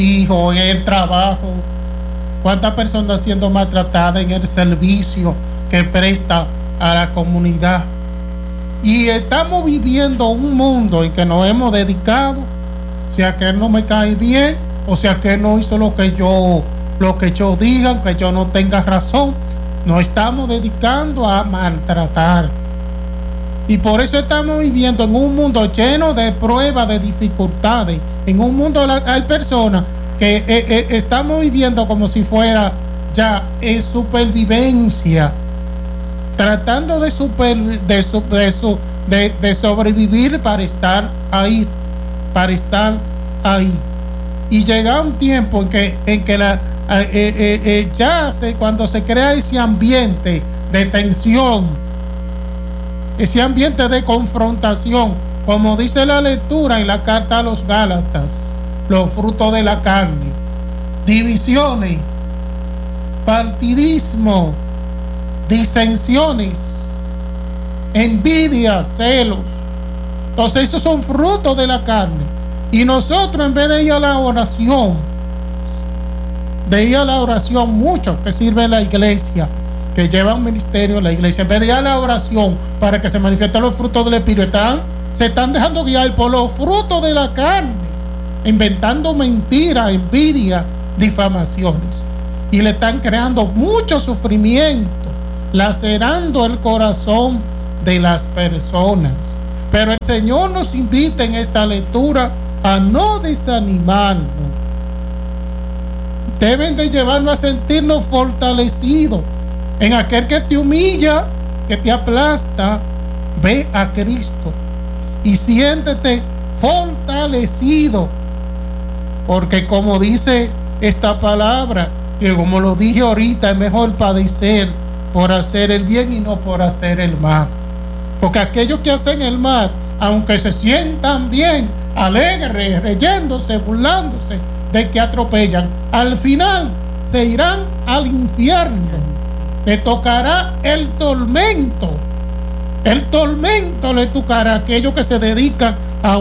hijos, en el trabajo, cuántas personas siendo maltratadas en el servicio que presta a la comunidad. Y estamos viviendo un mundo en que nos hemos dedicado, si a que no me cae bien, o si a que no hizo lo que yo diga, aunque yo no tenga razón, nos estamos dedicando a maltratar. Y por eso estamos viviendo en un mundo lleno de pruebas, de dificultades, en un mundo hay personas que estamos viviendo como si fuera ya en supervivencia, tratando de sobrevivir para estar ahí, y llega un tiempo en que cuando se crea ese ambiente de tensión, ese ambiente de confrontación, como dice la lectura en la carta a los Gálatas, los frutos de la carne, divisiones, partidismo, disensiones, envidia, celos. Entonces esos son frutos de la carne. Y nosotros, en vez de ir a la oración, muchos que sirven en la iglesia, que llevan ministerio en la iglesia, en vez de ir a la oración para que se manifiesten los frutos del Espíritu, se están dejando guiar por los frutos de la carne, inventando mentiras, envidia, difamaciones, y le están creando mucho sufrimiento, lacerando el corazón de las personas. Pero el Señor nos invita en esta lectura a no desanimarnos. Deben de llevarnos a sentirnos fortalecidos en aquel que te humilla, que te aplasta. Ve a Cristo y siéntete fortalecido, porque como dice esta palabra, que como lo dije ahorita, es mejor padecer por hacer el bien y no por hacer el mal. Porque aquellos que hacen el mal, aunque se sientan bien, alegres, reyéndose, burlándose de que atropellan, al final se irán al infierno. Le tocará el tormento. El tormento le tocará a aquellos que se dedican a